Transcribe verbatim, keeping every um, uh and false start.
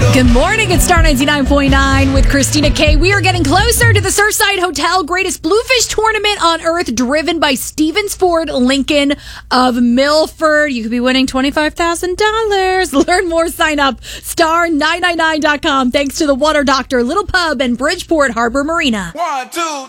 Good morning. It's Star ninety-nine point nine with Christina K. We are getting closer to the Surfside Hotel Greatest Bluefish Tournament on Earth, driven by Stevens Ford Lincoln of Milford. You could be winning twenty-five thousand dollars. Learn more, sign up, star nine ninety-nine dot com. Thanks to the Water Doctor, Little Pub, and Bridgeport Harbor Marina. One, two,